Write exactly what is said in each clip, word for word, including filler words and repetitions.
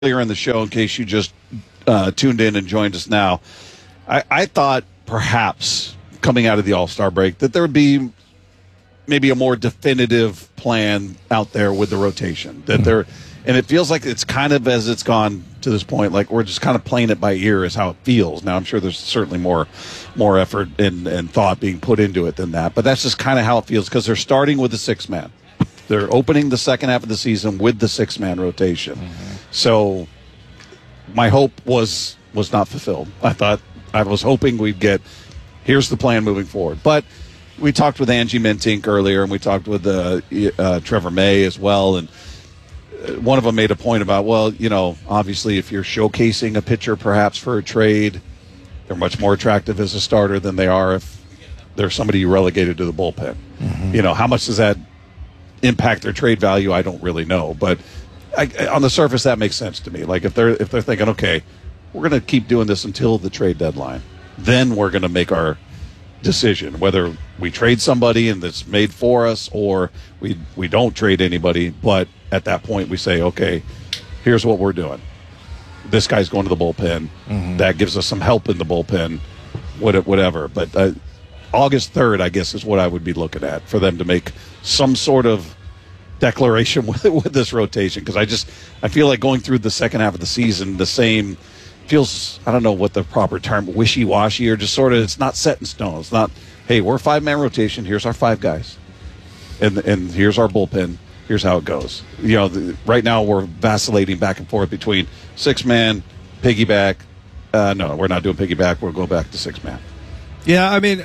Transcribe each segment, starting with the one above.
Earlier in the show, in case you just uh, tuned in and joined us now, I, I thought perhaps coming out of the All-Star break that there would be maybe a more definitive plan out there with the rotation. That there, and it feels like it's kind of as it's gone to this point, like we're just kind of playing it by ear is how it feels. Now, I'm sure there's certainly more more effort and, and thought being put into it than that, but that's just kind of how it feels because they're starting with the six-man. They're opening the second half of the season with the six-man rotation. Mm-hmm. So my hope was was not fulfilled. I thought I was hoping we'd get, here's the plan moving forward. But we talked with Angie Mentink earlier, and we talked with uh, uh, Trevor May as well, and one of them made a point about, well, you know, obviously if you're showcasing a pitcher perhaps for a trade, they're much more attractive as a starter than they are if they're somebody you relegated to the bullpen. Mm-hmm. You know, how much does that impact their trade value? I don't really know, but I, on the surface that makes sense to me. Like if they're if they're thinking, okay, we're going to keep doing this until the trade deadline, then we're going to make our decision whether we trade somebody and that's made for us or we we don't trade anybody. But at that point we say, okay, here's what we're doing. This guy's going to the bullpen. Mm-hmm. That gives us some help in the bullpen, whatever. But uh, August third, I guess, is what I would be looking at for them to make some sort of declaration with, with this rotation. Because I just, I feel like going through the second half of the season, the same feels, I don't know what the proper term, wishy-washy, or just sort of, it's not set in stone. It's not, hey, we're a five-man rotation. Here's our five guys. And and here's our bullpen. Here's how it goes. You know, the, right now we're vacillating back and forth between six-man, piggyback. Uh, no, we're not doing piggyback. We'll go back to six-man. Yeah, I mean,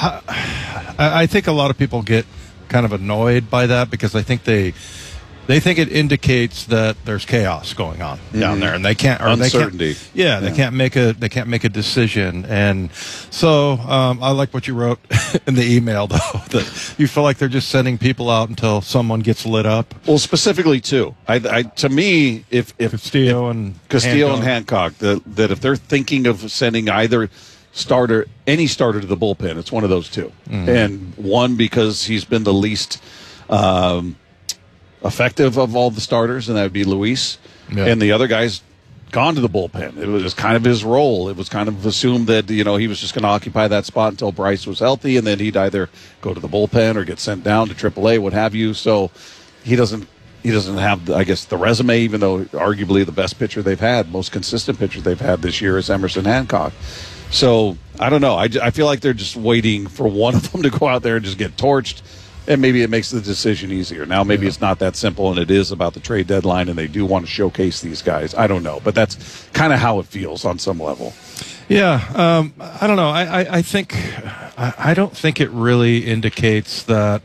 I think a lot of people get kind of annoyed by that because I think they they think it indicates that there's chaos going on mm-hmm. down there, and they can't or uncertainty. They can't, yeah, yeah, they can't make a they can't make a decision, and so um, I like what you wrote in the email though that you feel like they're just sending people out until someone gets lit up. Well, specifically too, I, I to me, if if Castillo if, and Castillo Hancock. and Hancock, that that if they're thinking of sending either starter, any starter to the bullpen, it's one of those two. Mm-hmm. And one, because he's been the least um, effective of all the starters, and that would be Luis. Yeah. And the other guy's gone to the bullpen. It was kind of his role. It was kind of assumed that, you know, he was just going to occupy that spot until Bryce was healthy, and then he'd either go to the bullpen or get sent down to triple A, what have you. So he doesn't he doesn't have, I guess, the resume, even though arguably the best pitcher they've had, most consistent pitcher they've had this year is Emerson Hancock. So, I don't know. I, I feel like they're just waiting for one of them to go out there and just get torched, and maybe it makes the decision easier. Now, maybe yeah. it's not that simple, and it is about the trade deadline, and they do want to showcase these guys. I don't know, but that's kind of how it feels on some level. Yeah, um, I don't know. I, I, I think I, I don't think it really indicates that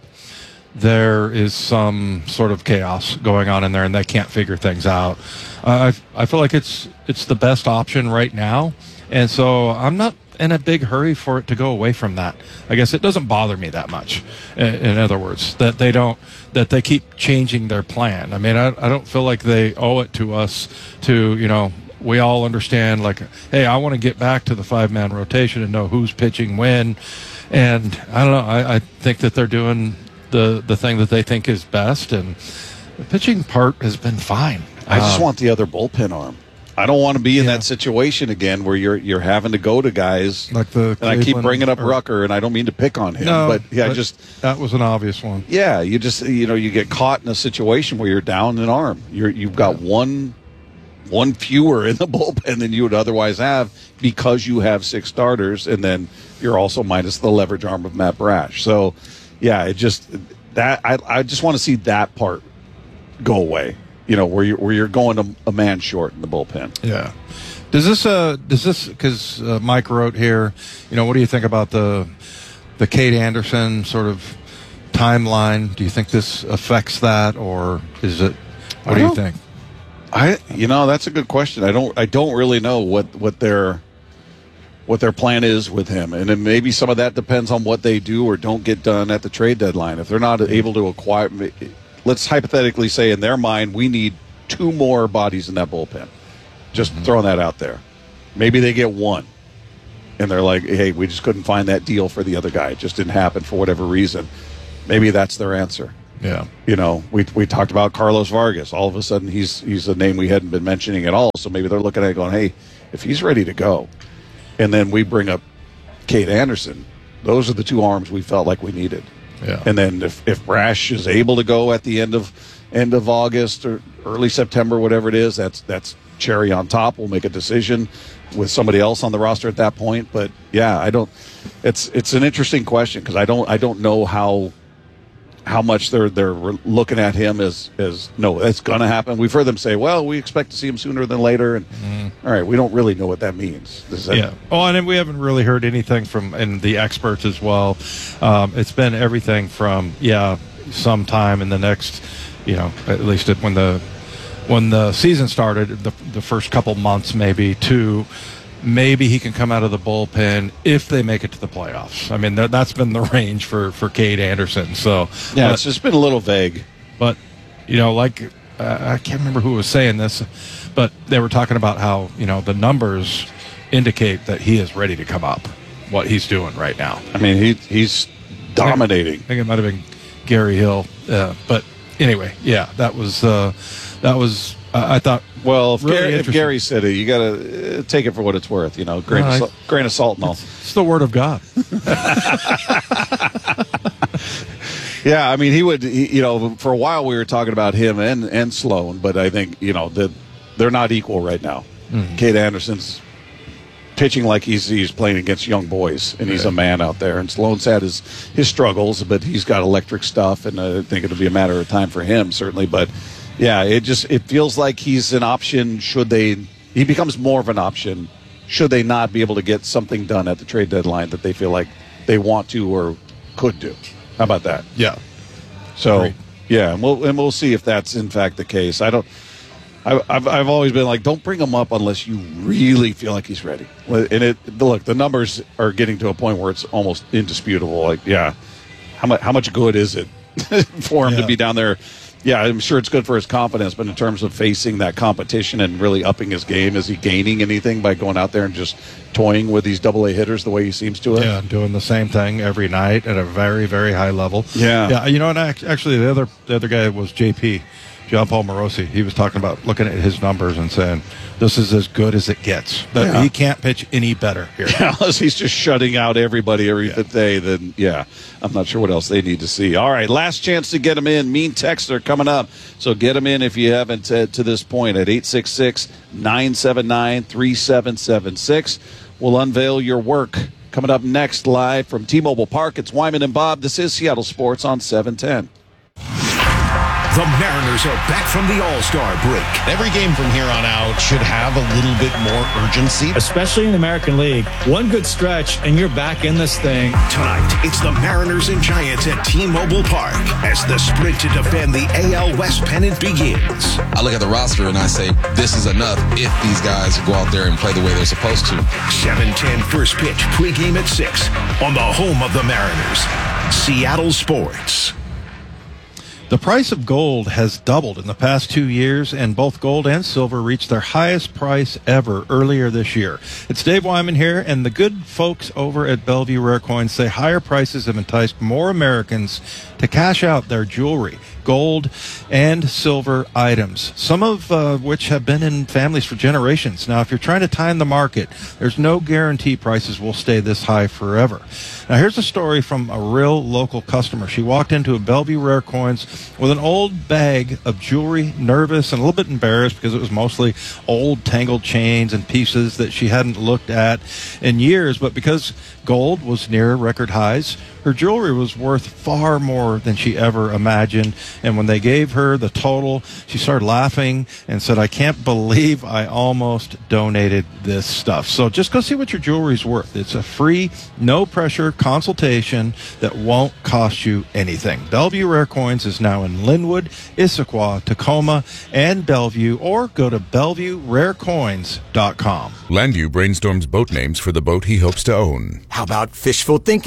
there is some sort of chaos going on in there, and they can't figure things out. Uh, I I feel like it's it's the best option right now. And so I'm not in a big hurry for it to go away from that. I guess it doesn't bother me that much. In, in other words, that they don't, that they keep changing their plan. I mean, I, I don't feel like they owe it to us to, you know, we all understand, like, hey, I want to get back to the five-man rotation and know who's pitching when. And I don't know, I, I think that they're doing the, the thing that they think is best. And the pitching part has been fine. I just uh, want the other bullpen arm. I don't want to be in yeah. that situation again where you're you're having to go to guys like the and I keep Cleveland, bringing up or, Rucker, and I don't mean to pick on him, no, but yeah, but just that was an obvious one. Yeah, you just you know you get caught in a situation where you're down an arm. You're you've got yeah. one one fewer in the bullpen than you would otherwise have because you have six starters, and then you're also minus the leverage arm of Matt Brash. So yeah, it just that I I just want to see that part go away. You know, where you're, where you're going a, a man short in the bullpen. Yeah. Does this, uh, does this, because uh, Mike wrote here, you know, what do you think about the the Kate Anderson sort of timeline? Do you think this affects that, or is it, what do you think? I, you know, that's a good question. I don't, I don't really know what, what their, what their plan is with him. And then maybe some of that depends on what they do or don't get done at the trade deadline. If they're not able to acquire, let's hypothetically say in their mind, we need two more bodies in that bullpen. Just mm-hmm. throwing that out there. Maybe they get one. And they're like, hey, we just couldn't find that deal for the other guy. It just didn't happen for whatever reason. Maybe that's their answer. Yeah. You know, we we talked about Carlos Vargas. All of a sudden, he's he's a name we hadn't been mentioning at all. So maybe they're looking at it going, hey, if he's ready to go, and then we bring up Cade Anderson, those are the two arms we felt like we needed. Yeah. And then if, if Brash is able to go at the end of end of August or early September, whatever it is, that's that's cherry on top. We'll make a decision with somebody else on the roster at that point. But yeah, I don't. It's it's an interesting question because I don't I don't know how how much they're they're looking at him as as no, it's going to happen. We've heard them say, well, we expect to see him sooner than later, and mm. all right, we don't really know what that means. Does that, yeah. Oh, and then we haven't really heard anything from and the experts as well. Um, it's been everything from yeah, sometime in the next, you know, at least when the when the season started, the the first couple months maybe, to maybe he can come out of the bullpen if they make it to the playoffs. I mean, that, that's been the range for, for Cade Anderson. So yeah, but, it's just been a little vague. But, you know, like, uh, I can't remember who was saying this, but they were talking about how, you know, the numbers indicate that he is ready to come up, what he's doing right now. I mean, he he's dominating. I think, I think it might have been Gary Hill. Uh, but anyway, yeah, that was, uh, that was, uh, I thought, well, if, really Gary, if Gary said it, you got to uh, take it for what it's worth. You know, grain, no, of, I, grain of salt and all. It's the word of God. Yeah, I mean, he would. He, you know, for a while we were talking about him and and Sloan, but I think you know that they're not equal right now. Mm-hmm. Cade Anderson's pitching like he's he's playing against young boys, and he's yeah. a man out there. And Sloan's had his his struggles, but he's got electric stuff, and I think it'll be a matter of time for him certainly, but. Yeah, it just it feels like he's an option should they he becomes more of an option should they not be able to get something done at the trade deadline that they feel like they want to or could do. How about that? Yeah. So Great. yeah, and we'll and we'll see if that's in fact the case. I don't. I, I've I've always been like, don't bring him up unless you really feel like he's ready. And it look, the numbers are getting to a point where it's almost indisputable. Like, yeah, how much how much good is it for him yeah. to be down there? Yeah, I'm sure it's good for his confidence, but in terms of facing that competition and really upping his game, is he gaining anything by going out there and just toying with these double A hitters the way he seems to? Have? Yeah, doing the same thing every night at a very, very high level. Yeah. Yeah, you know, and actually the other the other guy was J P, John Paul Morosi. He was talking about looking at his numbers and saying, this is as good as it gets. That yeah. he can't pitch any better here. Yeah, unless he's just shutting out everybody every yeah. day, then, yeah, I'm not sure what else they need to see. All right, last chance to get them in. Mean texts are coming up, so get them in if you haven't uh, to this point at eight six six, nine seven nine, three seven seven six. We'll unveil your work. Coming up next, live from T-Mobile Park, it's Wyman and Bob. This is Seattle Sports on seven ten. The Mariners are back from the All-Star break. Every game from here on out should have a little bit more urgency. Especially in the American League. One good stretch, and you're back in this thing. Tonight, it's the Mariners and Giants at T-Mobile Park as the sprint to defend the A L West pennant begins. I look at the roster and I say, this is enough if these guys go out there and play the way they're supposed to. seven ten first pitch, pregame at six on the home of the Mariners, Seattle Sports. The price of gold has doubled in the past two years, and both gold and silver reached their highest price ever earlier this year. It's Dave Wyman here, and the good folks over at Bellevue Rare Coins say higher prices have enticed more Americans to cash out their jewelry, gold and silver items, some of uh, which have been in families for generations. Now, if you're trying to time the market, there's no guarantee prices will stay this high forever. Now, here's a story from a real local customer. She walked into a Bellevue Rare Coins with an old bag of jewelry, nervous and a little bit embarrassed because it was mostly old tangled chains and pieces that she hadn't looked at in years. But because gold was near record highs, her jewelry was worth far more than she ever imagined. And when they gave her the total, she started laughing and said, I can't believe I almost donated this stuff. So just go see what your jewelry's worth. It's a free, no-pressure consultation that won't cost you anything. Bellevue Rare Coins is now in Linwood, Issaquah, Tacoma, and Bellevue, or go to bellevue rare coins dot com. Landu brainstorms boat names for the boat he hopes to own. How about fishful thinking?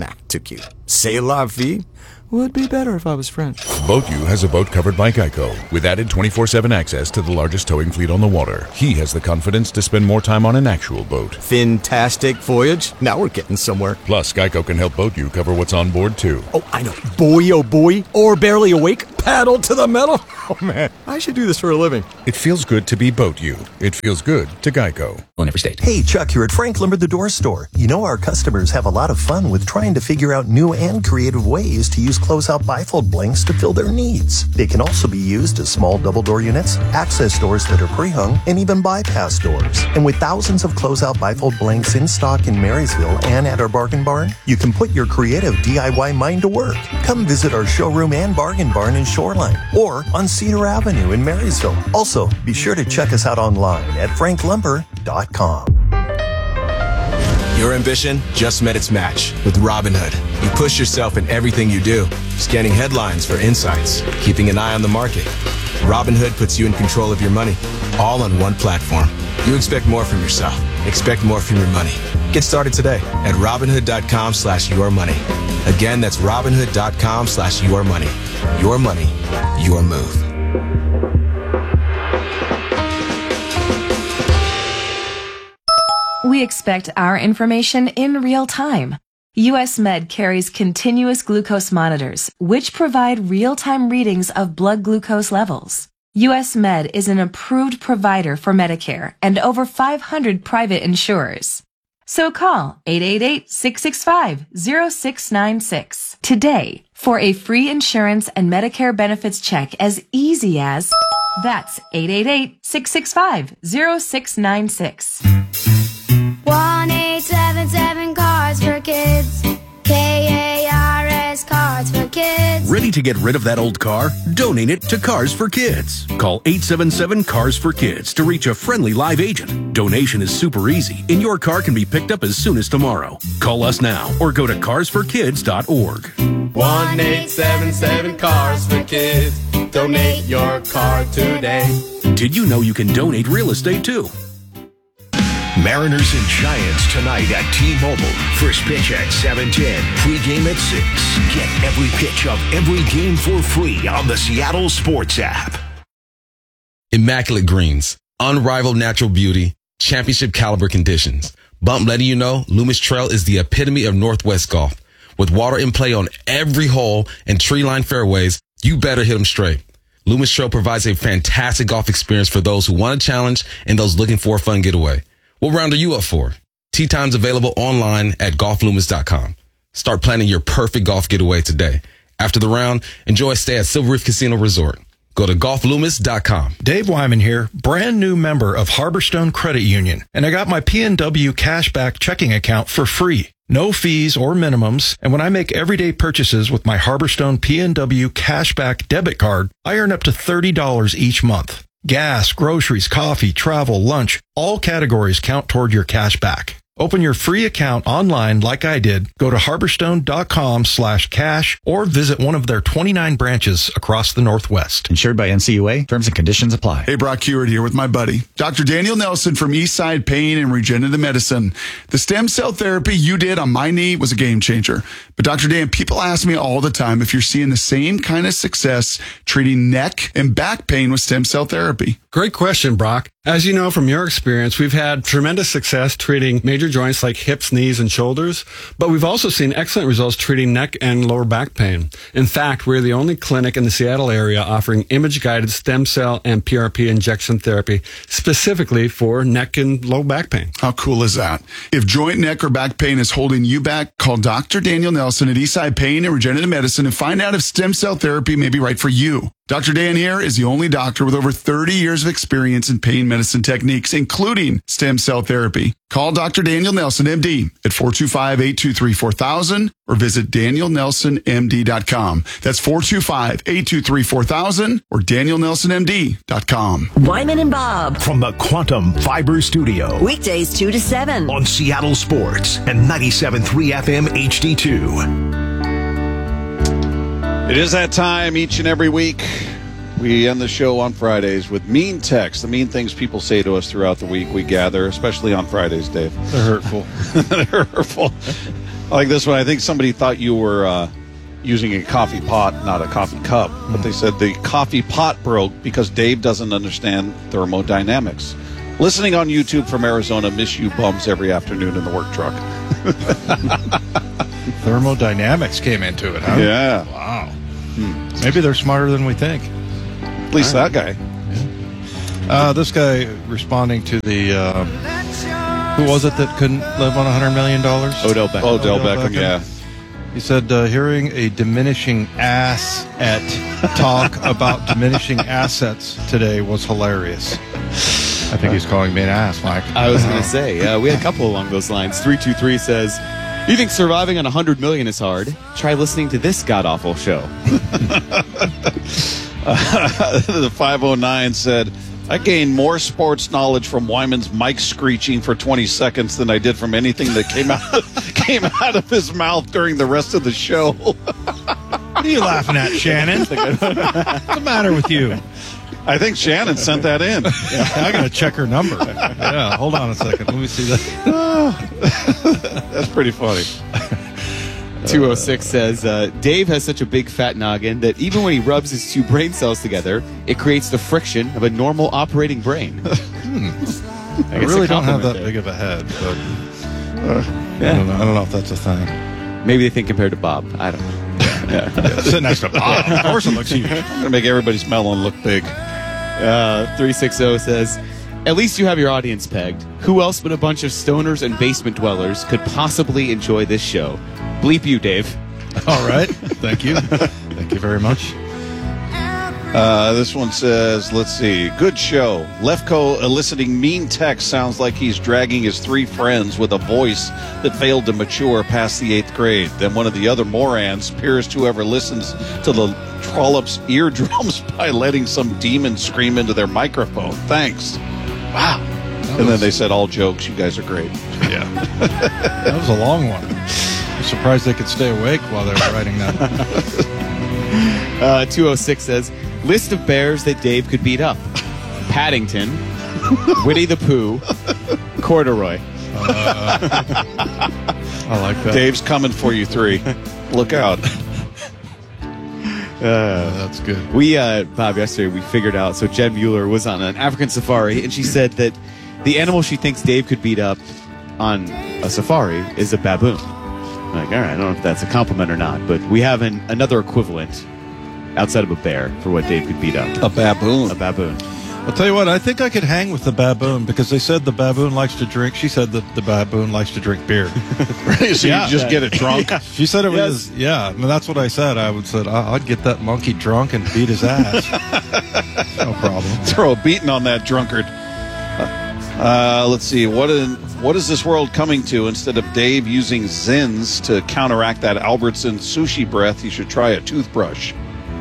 Nah, too cute. C'est la vie. Would be better if I was French. BoatU has a boat covered by Geico with added twenty-four seven access to the largest towing fleet on the water. He has the confidence to spend more time on an actual boat. Fantastic voyage. Now we're getting somewhere. Plus, Geico can help BoatU cover what's on board, too. Oh, I know. Boy, oh boy. Or barely awake. Paddle to the metal. Oh, man. I should do this for a living. It feels good to be BoatU. It feels good to Geico. On every state. Hey, Chuck here at Frank Lumber the Door Store. You know our customers have a lot of fun with trying to figure out new and creative ways to use closeout bifold blanks to fill their needs. They can also be used as small double door units, access doors that are pre-hung, and even bypass doors. And with thousands of closeout bifold blanks in stock in Marysville and at our bargain barn, you can put your creative D I Y mind to work. Come visit our showroom and bargain barn in Shoreline or on Cedar Avenue in Marysville. Also, be sure to check us out online at frank lumber dot com. Your ambition just met its match with Robinhood. You push yourself in everything you do, scanning headlines for insights, keeping an eye on the market. Robinhood puts you in control of your money, all on one platform. You expect more from yourself. Expect more from your money. Get started today at Robinhood.com slash your money. Again, that's Robinhood.com slash your money. Your money, your move. We expect our information in real time. U S Med carries continuous glucose monitors, which provide real-time readings of blood glucose levels. U S Med is an approved provider for Medicare and over five hundred private insurers. So call eight eight eight, six six five, zero six nine six today for a free insurance and Medicare benefits check as easy as that's eight eight eight, six six five, zero six nine six. one eight seven seven Cars for Kids. K A R S Cars for Kids. Ready to get rid of that old car? Donate it to Cars for Kids. Call eight seven seven Cars for Kids to reach a friendly live agent. Donation is super easy, and your car can be picked up as soon as tomorrow. Call us now or go to cars for kids dot org. one eight seven seven Cars for Kids. Donate your car today. Did you know you can donate real estate too? Mariners and Giants tonight at T-Mobile. First pitch at seven ten. Pre-game at six. Get every pitch of every game for free on the Seattle Sports app. Immaculate greens, unrivaled natural beauty, championship caliber conditions. Bump letting you know Loomis Trail is the epitome of Northwest golf. With water in play on every hole and tree-lined fairways, you better hit them straight. Loomis Trail provides a fantastic golf experience for those who want a challenge and those looking for a fun getaway. What round are you up for? Tee times available online at golf loomis dot com. Start planning your perfect golf getaway today. After the round, enjoy a stay at Silver Reef Casino Resort. Go to golf loomis dot com. Dave Wyman here, brand new member of Harborstone Credit Union, and I got my P N W cashback checking account for free. No fees or minimums, and when I make everyday purchases with my Harborstone P N W cashback debit card, I earn up to thirty dollars each month. Gas, groceries, coffee, travel, lunch, all categories count toward your cash back. Open your free account online like I did. Go to harborstone.com slash cash or visit one of their twenty-nine branches across the Northwest. Insured by N C U A. Terms and conditions apply. Hey, Brock Hewitt here with my buddy, Doctor Daniel Nelson from Eastside Pain and Regenerative Medicine. The stem cell therapy you did on my knee was a game changer. But Doctor Dan, people ask me all the time if you're seeing the same kind of success treating neck and back pain with stem cell therapy. Great question, Brock. As you know from your experience, we've had tremendous success treating major joints like hips, knees, and shoulders, but we've also seen excellent results treating neck and lower back pain. In fact, we're the only clinic in the Seattle area offering image-guided stem cell and P R P injection therapy specifically for neck and low back pain. How cool is that? If joint, neck, or back pain is holding you back, call Doctor Daniel Nelson at Eastside Pain and Regenerative Medicine and find out if stem cell therapy may be right for you. Doctor Dan here is the only doctor with over thirty years of experience in pain medicine techniques, including stem cell therapy. Call Doctor Daniel Nelson, M D, at four two five, eight two three, four thousand or visit daniel nelson m d dot com. That's four two five, eight two three, four thousand or daniel nelson m d dot com. Wyman and Bob. From the Quantum Fiber Studio. Weekdays two to seven. On Seattle Sports and ninety-seven point three F M H D two. It is that time each and every week. We end the show on Fridays with mean texts, the mean things people say to us throughout the week. We gather, especially on Fridays, Dave. They're hurtful. They're hurtful. I like this one. I think somebody thought you were uh, using a coffee pot, not a coffee cup. Mm. But they said the coffee pot broke because Dave doesn't understand thermodynamics. Listening on YouTube from Arizona, miss you bums every afternoon in the work truck. Thermodynamics came into it, huh? Yeah. Wow. Hmm. Maybe they're smarter than we think. At least right. that guy. Yeah. Uh, this guy responding to the... Uh, who was it that couldn't live on one hundred million dollars? Odell Beckham. Odell, Odell Beckham, Beckham, yeah. He said, uh, hearing a diminishing ass at talk about diminishing assets today was hilarious. I think he's calling me an ass, Mike. I was going to say, uh, we had a couple along those lines. three two three says, you think surviving on one hundred million is hard? Try listening to this god-awful show. uh, the five oh nine said, I gained more sports knowledge from Wyman's mic screeching for twenty seconds than I did from anything that came out came out of his mouth during the rest of the show. What are you laughing at, Shannon? What's the matter with you? I think Shannon sent that in. Yeah, I got to check her number. Yeah, hold on a second. Let me see that. That's pretty funny. two oh six says, uh, Dave has such a big fat noggin that even when he rubs his two brain cells together, it creates the friction of a normal operating brain. hmm. I, I really don't have that there. big of a head, but uh, yeah. I, don't know, I don't know if that's a thing. Maybe they think compared to Bob. I don't know. Yeah. Yeah. Sitting next to Bob. Of course it looks huge. I'm going to make everybody's melon look big. Uh, three sixty says, at least you have your audience pegged. Who else but a bunch of stoners and basement dwellers could possibly enjoy this show? Bleep you, Dave. All right. Thank you. Thank you very much. Uh, this one says, let's see, good show. Lefko eliciting mean text sounds like he's dragging his three friends with a voice that failed to mature past the eighth grade. Then one of the other morons pierced whoever listens to the trollop's eardrums by letting some demon scream into their microphone. Thanks. Wow. That and was... then they said, all jokes, you guys are great. Yeah. That was a long one. I'm surprised they could stay awake while they were writing that. uh, two oh six says, list of bears that Dave could beat up. Paddington, Winnie the Pooh, Corduroy. Uh, I like that. Dave's coming for you three. Look out. Uh, that's good. We, uh, Bob, yesterday we figured out, so Jen Mueller was on an African safari, and she said that the animal she thinks Dave could beat up on a safari is a baboon. I'm like, all right, I don't know if that's a compliment or not, but we have an, another equivalent outside of a bear for what Dave could beat up. A baboon. A baboon. I'll tell you what, I think I could hang with the baboon because they said the baboon likes to drink. She said that the baboon likes to drink beer. Really? So yeah, you just get it drunk? Yeah. She said it was, yes. yeah. I mean, that's what I said. I would said, I'd get that monkey drunk and beat his ass. No problem. Throw a beating on that drunkard. Uh, let's see. What in, what is this world coming to? Instead of Dave using Zins to counteract that Albertson sushi breath, he should try a toothbrush.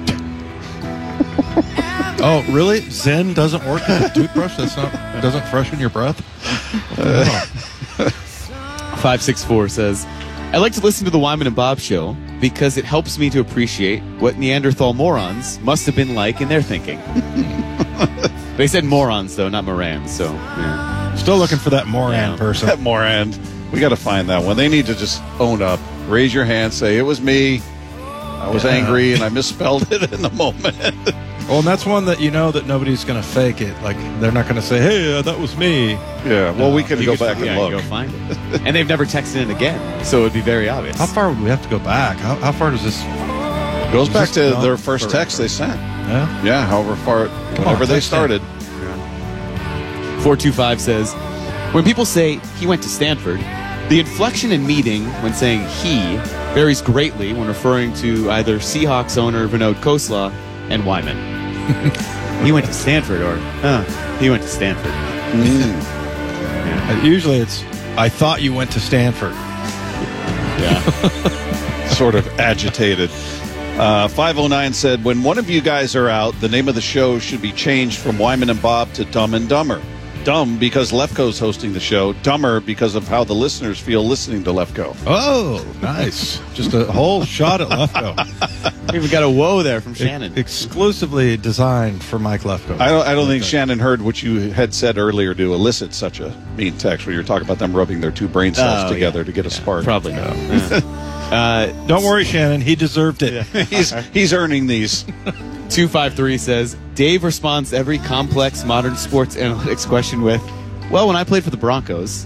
Oh, really? Zen doesn't work with a toothbrush? That's not doesn't freshen your breath? Uh, five six four says, I like to listen to the Wyman and Bob show because it helps me to appreciate what Neanderthal morons must have been like in their thinking. They said morons, though, not morans. So, yeah. Still looking for that moran yeah. person. That moran. We got to find that one. They need to just own up. Raise your hand. Say, it was me. I was yeah. angry, and I misspelled it in the moment. Well, and that's one that you know that nobody's going to fake it. Like, they're not going to say, hey, uh, that was me. Yeah, well, no, we can go back and yeah, look. Go find it. And they've never texted in again, so it would be very obvious. How far would we have to go back? How, how far does this... It goes back to their first text they sent. Yeah? Yeah, however far, whenever they started. four two five says, when people say he went to Stanford, the inflection in meaning when saying he varies greatly when referring to either Seahawks owner Vinod Khosla and Wyman. He went to Stanford, or uh, he went to Stanford. Mm. Yeah. Usually it's, I thought you went to Stanford. Yeah. Sort of agitated. Uh, five oh nine said, when one of you guys are out, the name of the show should be changed from Wyman and Bob to Dumb and Dumber. Dumb because Lefko's hosting the show. Dumber because of how the listeners feel listening to Lefko. Oh, nice. Just a whole shot at Lefko. We even got a whoa there from Shannon. Exclusively designed for Mike Lefkoe. I don't. I don't think Shannon heard what you had said earlier to elicit such a mean text where you were talking about them rubbing their two brain cells Oh, together yeah. to get a spark. Probably not. uh, Don't worry, Shannon. He deserved it. he's he's earning these. two five three says, Dave responds to every complex modern sports analytics question with, well, when I played for the Broncos.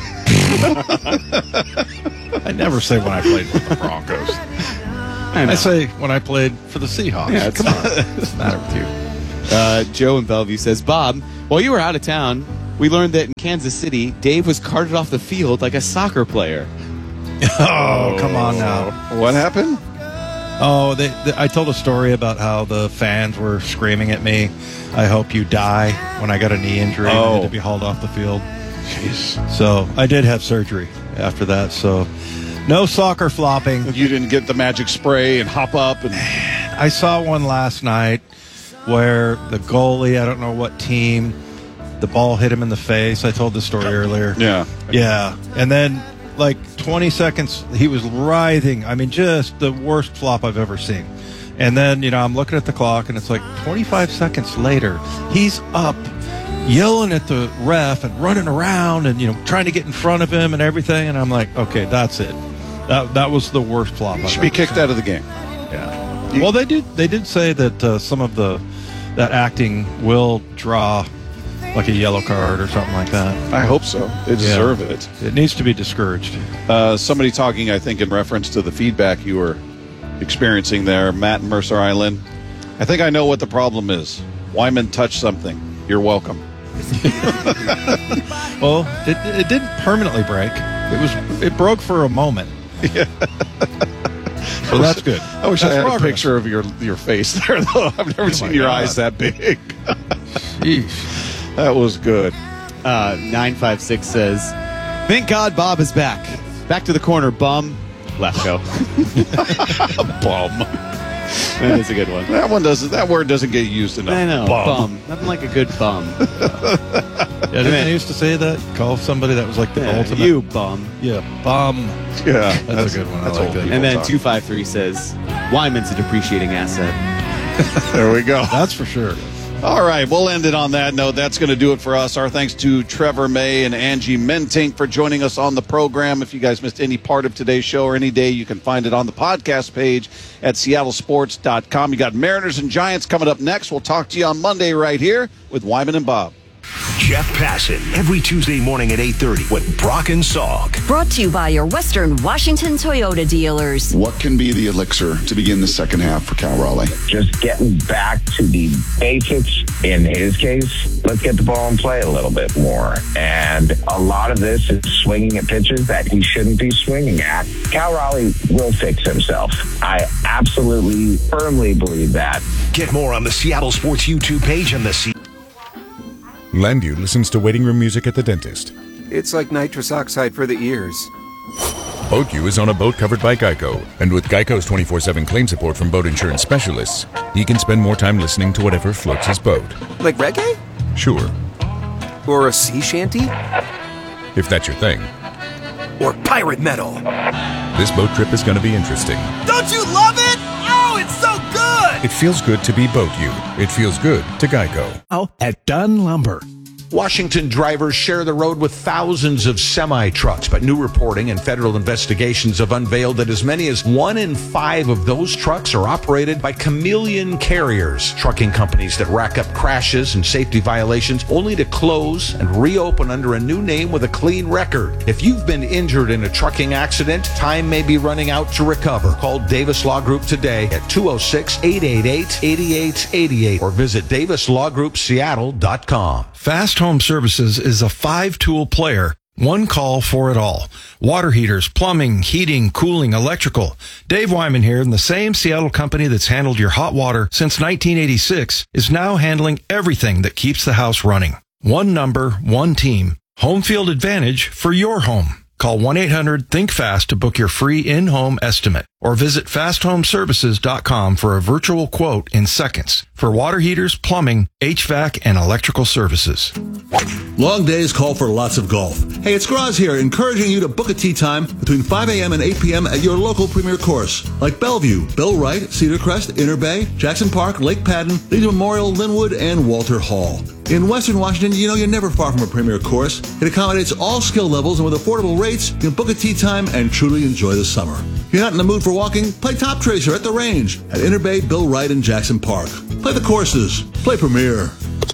I never say when I played for the Broncos. I, I say when I played for the Seahawks. Yeah, Come on. What's the matter with you? Uh, Joe in Bellevue says, Bob, while you were out of town, we learned that in Kansas City, Dave was carted off the field like a soccer player. Oh, come on now. What happened? Oh, they, they, I told a story about how the fans were screaming at me, I hope you die, when I got a knee injury and Oh. had to be hauled off the field. Jeez. So I did have surgery after that, so no soccer flopping. You didn't get the magic spray and hop up and I saw one last night where the goalie, I don't know what team, the ball hit him in the face. I told this story earlier. Yeah. Yeah. And then, like, twenty seconds, he was writhing. I mean, just the worst flop I've ever seen. And then, you know, I'm looking at the clock, and it's like twenty-five seconds later, he's up yelling at the ref and running around and, you know, trying to get in front of him and everything. And I'm like, okay, that's it. That that was the worst flop I've should be ever kicked seen. out of the game. Yeah. Well, they did. They did say that uh, some of the that acting will draw like a yellow card or something like that. I hope so. They deserve Yeah. it. It needs to be discouraged. Uh, somebody talking, I think, in reference to the feedback you were experiencing there, Matt in Mercer Island. I think I know what the problem is. Wyman touched something. You're welcome. Well, it it didn't permanently break. It was it broke for a moment. Yeah. So that's good. I wish That's I had progress. a picture of your your face there, though. I've never Oh seen my your God. eyes that big. Jeez. That was good. Uh, nine five six says, thank God Bob is back. Back to the corner, bum. Lefko. Bum. That is a good one. That one doesn't. That word doesn't get used enough. I know. Bum. Bum. Nothing like a good bum. Yeah, didn't they used to say that? Call somebody that was like the Yeah, ultimate. you bum. Yeah, bum. Yeah, That's, a good one. I that's like old that. people. And then talk. two five three says, Wyman's a depreciating asset. There we go. That's for sure. All right, we'll end it on that note. That's going to do it for us. Our thanks to Trevor May and Angie Mentink for joining us on the program. If you guys missed any part of today's show or any day, you can find it on the podcast page at seattle sports dot com. You got Mariners and Giants coming up next. We'll talk to you on Monday right here with Wyman and Bob. Jeff Passan every Tuesday morning at eight thirty with Brock and Salk. Brought to you by your Western Washington Toyota dealers. What can be the elixir to begin the second half for Cal Raleigh? Just getting back to the basics. In his case, let's get the ball and play a little bit more. And a lot of this is swinging at pitches that he shouldn't be swinging at. Cal Raleigh will fix himself. I absolutely, firmly believe that. Get more on the Seattle Sports YouTube page and the C. Landview listens to waiting room music at the dentist. It's like nitrous oxide for the ears. BoatU is on a boat covered by Geico, and with Geico's twenty-four seven claim support from boat insurance specialists, he can spend more time listening to whatever floats his boat. Like reggae? Sure, Or a sea shanty? if that's your thing. Or pirate metal? This boat trip is going to be interesting. Don't you love it? Oh, it's so good! It feels good to be BoatU. It feels good to Geico. Oh, at Dunn Lumber. Washington drivers share the road with thousands of semi-trucks, but new reporting and federal investigations have unveiled that as many as one in five of those trucks are operated by chameleon carriers, trucking companies that rack up crashes and safety violations only to close and reopen under a new name with a clean record. If you've been injured in a trucking accident, time may be running out to recover. Call Davis Law Group today at two oh six, eight eight eight, eight eight eight eight or visit davis law group seattle dot com. Fast Home Services is a five-tool player. One call for it all. Water heaters, plumbing, heating, cooling, electrical. Dave Wyman here, and the same Seattle company that's handled your hot water since nineteen eighty-six is now handling everything that keeps the house running. One number, one team. Home field advantage for your home. Call one eight hundred think fast to book your free in-home estimate or visit fast home services dot com for a virtual quote in seconds for water heaters, plumbing, H V A C, and electrical services. Long days call for lots of golf. Hey, it's Graz here, encouraging you to book a tee time between five a.m. and eight p.m. at your local premier course, like Bellevue, Bill Wright, Cedar Crest, Inner Bay, Jackson Park, Lake Padden, Legion Memorial, Linwood, and Walter Hall. In Western Washington, you know you're never far from a premier course. It accommodates all skill levels, and with affordable rates, you can book a tee time and truly enjoy the summer. If you're not in the mood for walking, play Top Tracer at the range at Inner Bay, Bill Wright, and Jackson Park. Play the courses. Play Premier.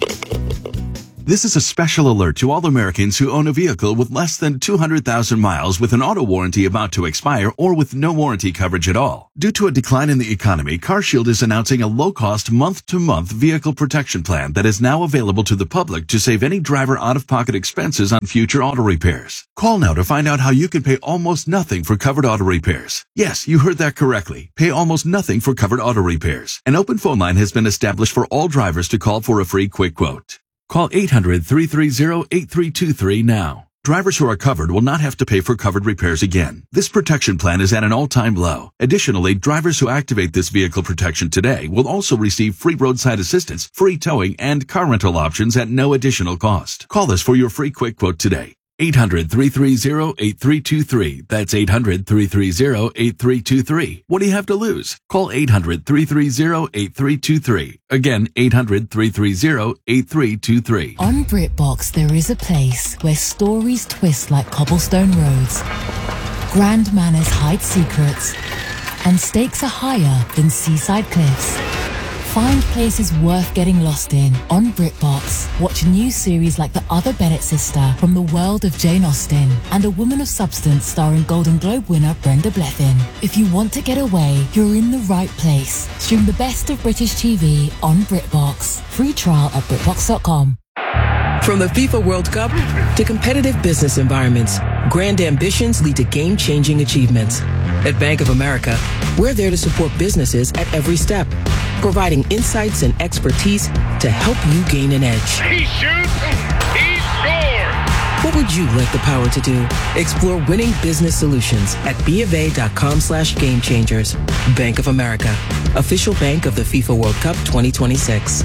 This is a special alert to all Americans who own a vehicle with less than two hundred thousand miles with an auto warranty about to expire or with no warranty coverage at all. Due to a decline in the economy, CarShield is announcing a low-cost month-to-month vehicle protection plan that is now available to the public to save any driver out-of-pocket expenses on future auto repairs. Call now to find out how you can pay almost nothing for covered auto repairs. Yes, you heard that correctly. Pay almost nothing for covered auto repairs. An open phone line has been established for all drivers to call for a free quick quote. Call eight hundred, three three zero, eight three two three now. Drivers who are covered will not have to pay for covered repairs again. This protection plan is at an all-time low. Additionally, drivers who activate this vehicle protection today will also receive free roadside assistance, free towing, and car rental options at no additional cost. Call us for your free quick quote today. eight hundred, three three zero, eight three two three. That's eight hundred, three three zero, eight three two three. What do you have to lose? Call eight hundred, three three zero, eight three two three. Again, eight hundred, three three zero, eight three two three. On BritBox, there is a place where stories twist like cobblestone roads, grand manners hide secrets, and stakes are higher than seaside cliffs. Find places worth getting lost in on BritBox. Watch new series like The Other Bennett Sister from the world of Jane Austen and A Woman of Substance starring Golden Globe winner Brenda Blethyn. If you want to get away, you're in the right place. Stream the best of British T V on BritBox. Free trial at BritBox dot com. From the FIFA World Cup to competitive business environments, grand ambitions lead to game-changing achievements. At Bank of America, we're there to support businesses at every step, providing insights and expertise to help you gain an edge. He shoots, he scores! What would you like the power to do? Explore winning business solutions at BofA.com slash game changers. Bank of America, official bank of the FIFA World Cup twenty twenty-six.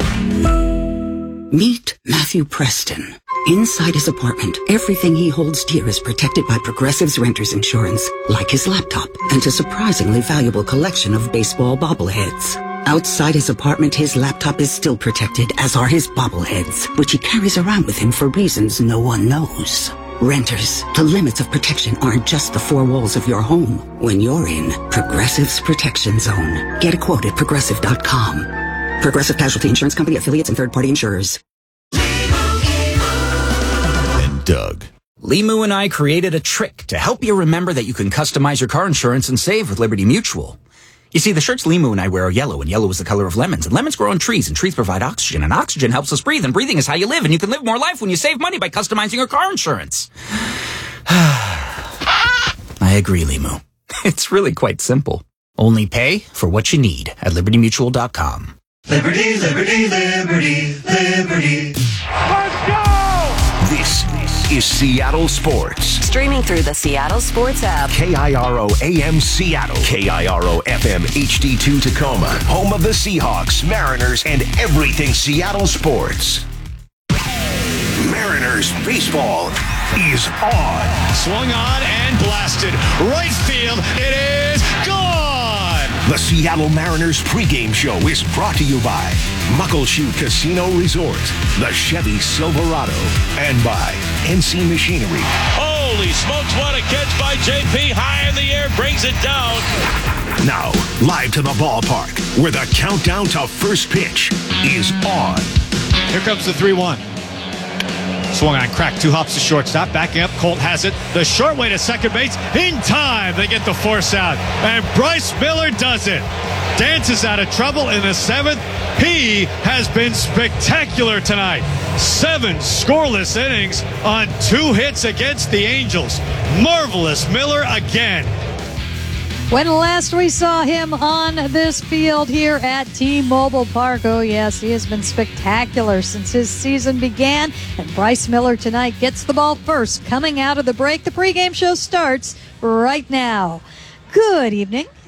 Meet Matthew Preston. Inside his apartment, everything he holds dear is protected by Progressive's Renter's Insurance, like his laptop and a surprisingly valuable collection of baseball bobbleheads. Outside his apartment, his laptop is still protected, as are his bobbleheads, which he carries around with him for reasons no one knows. Renters, the limits of protection aren't just the four walls of your home. When you're in Progressive's Protection Zone, get a quote at Progressive dot com. Progressive Casualty Insurance Company, affiliates, and third-party insurers. And Doug. Limu and I created a trick to help you remember that you can customize your car insurance and save with Liberty Mutual. You see, the shirts Limu and I wear are yellow, and yellow is the color of lemons, and lemons grow on trees, and trees provide oxygen, and oxygen helps us breathe, and breathing is how you live, and you can live more life when you save money by customizing your car insurance. I agree, Limu. It's really quite simple. Only pay for what you need at Liberty Mutual dot com. Liberty, liberty, liberty, liberty. Let's go! This is Seattle Sports. Streaming through the Seattle Sports app. K I R O A M Seattle. K I R O F M H D two Tacoma. Home of the Seahawks, Mariners, and everything Seattle sports. Mariners baseball is on. Swung on and blasted. Right field. It is gone. The Seattle Mariners pregame show is brought to you by Muckleshoot Casino Resort, the Chevy Silverado, and by N C Machinery. Holy smokes, what a catch by J P. High in the air, brings it down. Now, live to the ballpark, where the countdown to first pitch is on. Here comes the three one. Swung on, crack, two hops to shortstop, backing up, Colt has it, the short way to second base, in time, they get the force out, and Bryce Miller does it. Dances out of trouble in the seventh. He has been spectacular tonight. Seven scoreless innings on two hits against the Angels. Marvelous Miller again. When last we saw him on this field here at T-Mobile Park, oh yes, he has been spectacular since his season began. And Bryce Miller tonight gets the ball first. Coming out of the break, the pregame show starts right now. Good evening.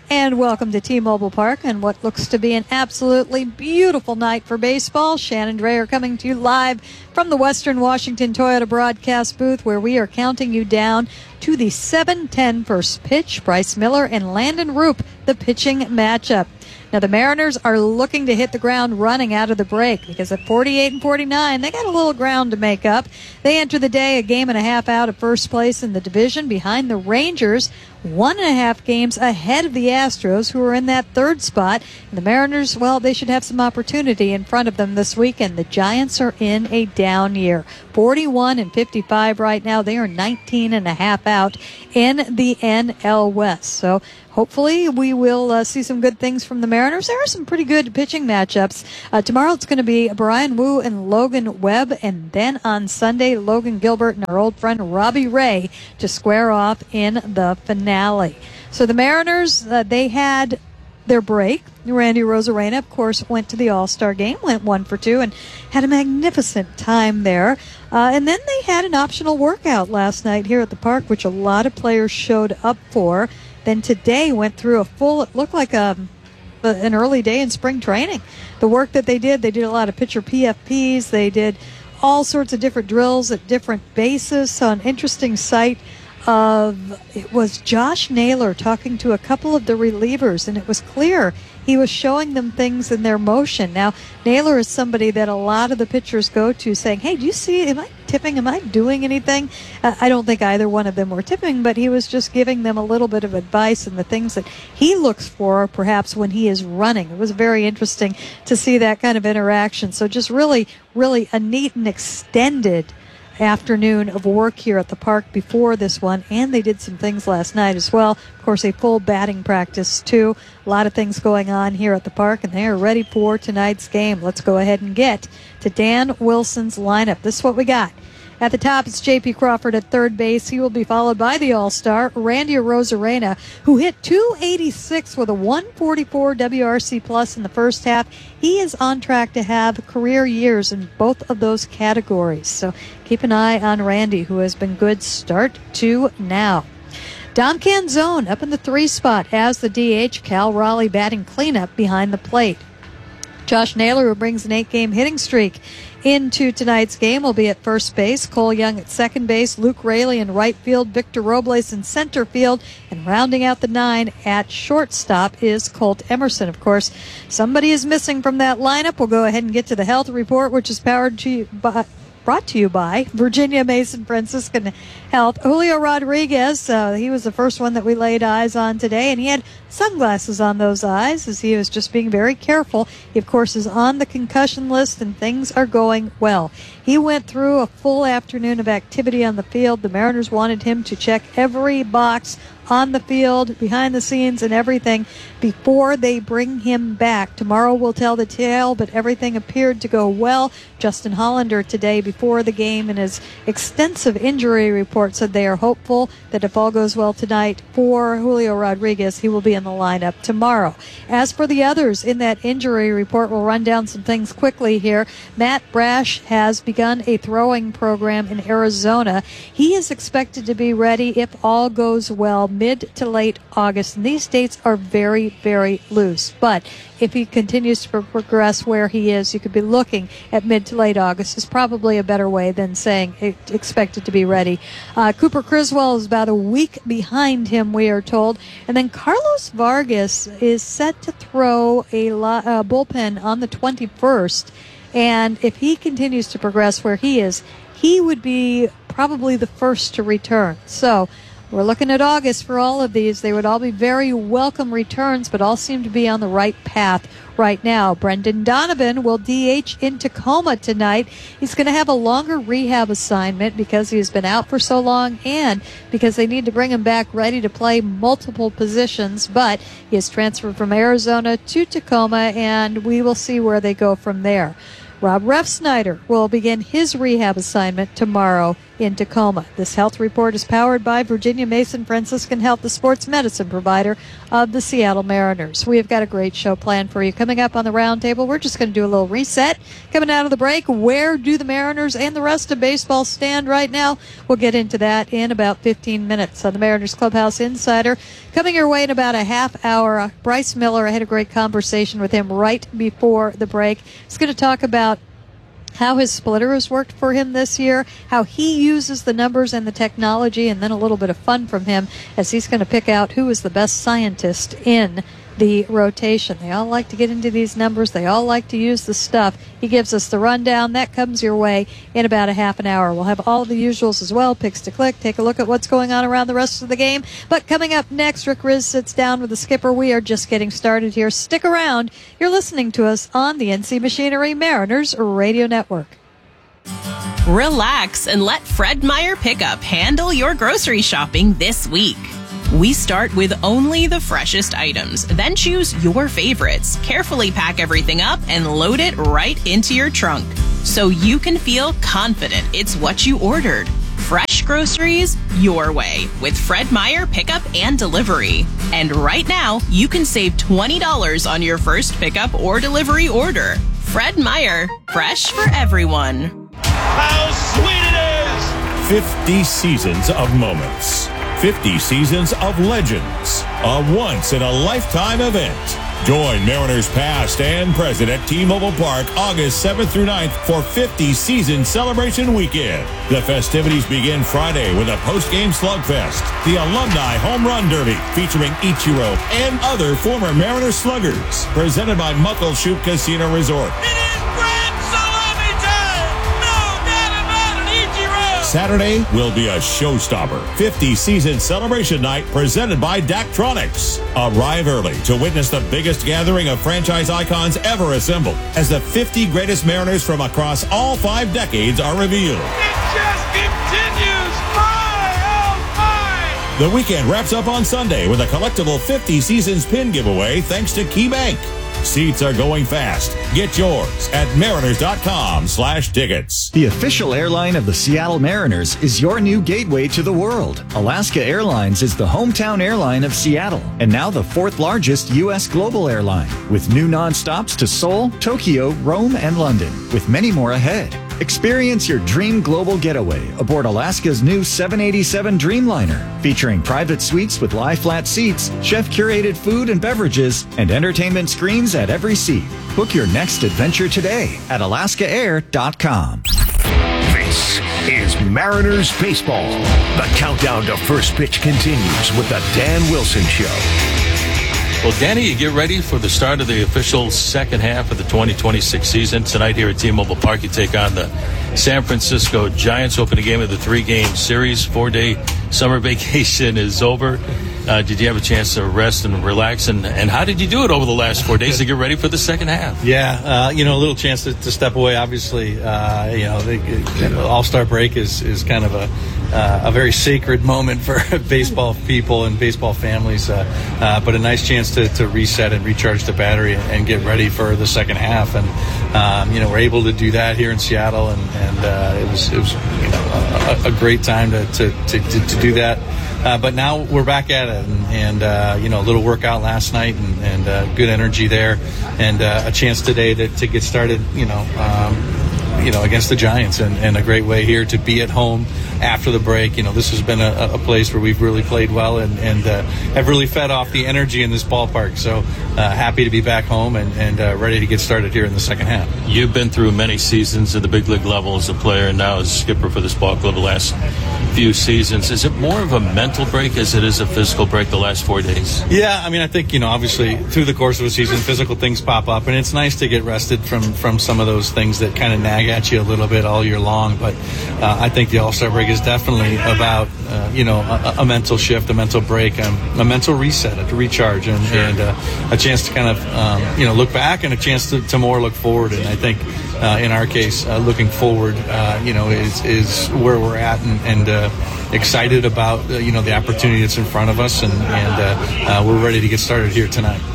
And welcome to T-Mobile Park and what looks to be an absolutely beautiful night for baseball. Shannon Drayer coming to you live from the Western Washington Toyota broadcast booth, where we are counting you down to the seven ten first pitch. Bryce Miller and Landon Roop, the pitching matchup. Now, the Mariners are looking to hit the ground running out of the break because at forty-eight and forty-nine, they got a little ground to make up. They enter the day a game and a half out of first place in the division behind the Rangers, one and a half games ahead of the Astros, who are in that third spot. And the Mariners, well, they should have some opportunity in front of them this weekend. The Giants are in a down year. forty-one and fifty-five right now. They are nineteen and a half out in the N L West. So hopefully we will uh, see some good things from the Mariners. There are some pretty good pitching matchups. Uh, tomorrow it's going to be Brian Wu and Logan Webb, and then on Sunday, Logan Gilbert and our old friend Robbie Ray to square off in the finale. So the Mariners, uh, they had their break. Randy Arozarena, of course, went to the All-Star game, went one for two, and had a magnificent time there. Uh, and then they had an optional workout last night here at the park, which a lot of players showed up for. Then today went through a full, it looked like a, an early day in spring training. The work that they did, they did a lot of pitcher P F Ps. They did all sorts of different drills at different bases. So an interesting sight of, it was Josh Naylor talking to a couple of the relievers, and it was clear he was showing them things in their motion. Now, Naylor is somebody that a lot of the pitchers go to saying, hey, do you see, am I tipping? Am I doing anything? Uh, I don't think either one of them were tipping, but he was just giving them a little bit of advice and the things that he looks for perhaps when he is running. It was very interesting to see that kind of interaction. So just really, really a neat and extended afternoon of work here at the park before this one, and they did some things last night as well. Of course, a full batting practice too. A lot of things going on here at the park, and they are ready for tonight's game. Let's go ahead and get to Dan Wilson's lineup. This is what we got. At the top, it's J P Crawford at third base. He will be followed by the All-Star, Randy Arozarena, who hit two eighty-six with a one forty-four W R C plus in the first half. He is on track to have career years in both of those categories. So keep an eye on Randy, who has been good start to now. Dom Canzone up in the three spot as the D H. Cal Raleigh batting cleanup behind the plate. Josh Naylor, who brings an eight-game hitting streak into tonight's game, will be at first base. Cole Young at second base. Luke Raley in right field. Victor Robles in center field. And rounding out the nine at shortstop is Colt Emerson. Of course, somebody is missing from that lineup. We'll go ahead and get to the health report, which is powered to you by, brought to you by Virginia Mason Franciscan Health. Julio Rodriguez, uh, he was the first one that we laid eyes on today, and he had sunglasses on those eyes as he was just being very careful. He, of course, is on the concussion list, and things are going well. He went through a full afternoon of activity on the field. The Mariners wanted him to check every box on the field, behind the scenes, and everything before they bring him back. Tomorrow will tell the tale, but everything appeared to go well. Justin Hollander today before the game in his extensive injury report said they are hopeful that if all goes well tonight for Julio Rodriguez, he will be in the lineup tomorrow. As for the others in that injury report, we'll run down some things quickly here. Matt Brash has begun a throwing program in Arizona. He is expected to be ready if all goes well mid to late August. And these dates are very, very loose. But if he continues to progress where he is, you could be looking at mid to late August is probably a better way than saying expected to be ready. Uh, Cooper Criswell is about a week behind him, we are told. And then Carlos Vargas is set to throw a lo- uh, bullpen on the twenty-first. And if he continues to progress where he is, he would be probably the first to return. So we're looking at August for all of these. They would all be very welcome returns, but all seem to be on the right path right now. Brendan Donovan will D H in Tacoma tonight. He's going to have a longer rehab assignment because he's been out for so long and because they need to bring him back ready to play multiple positions. But he is transferred from Arizona to Tacoma, and we will see where they go from there. Rob Refsnyder will begin his rehab assignment tomorrow in Tacoma. This health report is powered by Virginia Mason Franciscan Health, the sports medicine provider of the Seattle Mariners. We have got a great show planned for you. Coming up on the roundtable, we're just going to do a little reset. Coming out of the break, where do the Mariners and the rest of baseball stand right now? We'll get into that in about fifteen minutes on the Mariners Clubhouse Insider. Coming your way in about a half hour, Bryce Miller, I had a great conversation with him right before the break. He's going to talk about how his splitter has worked for him this year, how he uses the numbers and the technology, and then a little bit of fun from him as he's going to pick out who is the best scientist in the rotation. They all like to get into these numbers. They all like to use the stuff. He gives us the rundown. That comes your way in about a half an hour. We'll have all the usuals as well, picks to click, take a look at what's going on around the rest of the game. But coming up next, Rick Riz sits down with the skipper. We are just getting started here. Stick around. You're listening to us on the N C Machinery Mariners Radio Network. Relax and let Fred Meyer Pickup handle your grocery shopping this week. We start with only the freshest items, then choose your favorites, carefully pack everything up, and load it right into your trunk so you can feel confident it's what you ordered. Fresh groceries your way with Fred Meyer Pickup and Delivery. And right now, you can save twenty dollars on your first pickup or delivery order. Fred Meyer, fresh for everyone. How sweet it is! fifty seasons of moments. fifty seasons of legends. A once-in-a-lifetime event. Join Mariners past and present at T-Mobile Park August seventh through ninth for fifty Season Celebration Weekend. The festivities begin Friday with a post-game slugfest, the Alumni Home Run Derby featuring Ichiro and other former Mariners sluggers, presented by Muckleshoot Casino Resort. Saturday will be a showstopper. fifty Season Celebration Night presented by Daktronics. Arrive early to witness the biggest gathering of franchise icons ever assembled as the fifty greatest Mariners from across all five decades are revealed. It just continues. My, oh, my. The weekend wraps up on Sunday with a collectible fifty Seasons pin giveaway thanks to KeyBank. Seats are going fast. Get yours at mariners.com slash tickets. The official airline of the Seattle Mariners is your new gateway to the world. Alaska Airlines is the hometown airline of Seattle and now the fourth largest U S global airline with new nonstops to Seoul, Tokyo, Rome, and London, with many more ahead. Experience your dream global getaway aboard Alaska's new seven eighty-seven Dreamliner, featuring private suites with lie-flat seats, chef-curated food and beverages, and entertainment screens at every seat. Book your next adventure today at alaska air dot com. This is Mariners Baseball. The countdown to first pitch continues with the Dan Wilson Show. Well, Danny, you get ready for the start of the official second half of the twenty twenty-six season. Tonight here at T-Mobile Park, you take on the San Francisco Giants, opening game of the three-game series. Four-day summer vacation is over. Uh, did you have a chance to rest and relax? And, and how did you do it over the last four days to get ready for the second half? Yeah, uh, you know, a little chance to, to step away. Obviously, uh, you know, the, the All-Star break is, is kind of a uh, a very sacred moment for baseball people and baseball families, uh, uh, but a nice chance to, to reset and recharge the battery and, and get ready for the second half. And um, you know, we're able to do that here in Seattle, and, and uh, it was it was you know a, a great time to to, to, to, to do that. Uh, but now we're back at it, and, and uh, you know, a little workout last night, and, and uh, good energy there, and uh, a chance today to, to get started, you know, um, you know, against the Giants, and, and a great way here to be at home after the break. You know, this has been a, a place where we've really played well, and, and uh, have really fed off the energy in this ballpark. So uh, happy to be back home and, and uh, ready to get started here in the second half. You've been through many seasons at the big league level as a player, and now as skipper for this ball club the last few seasons. Is it more of a mental break as it is a physical break the last four days? Yeah, I mean, I think, you know, obviously through the course of a season, physical things pop up, and it's nice to get rested from, from some of those things that kind of nag at you a little bit all year long. But uh, I think the All-Star break is definitely about, uh, you know, a, a mental shift, a mental break, um, a mental reset, a recharge, and, sure. and uh, a chance to kind of, um, you know, look back and a chance to, to more look forward. And I think uh, in our case, uh, looking forward, uh, you know, is, is where we're at, and, and uh, excited about, uh, you know, the opportunity that's in front of us, and, and uh, uh, we're ready to get started here tonight.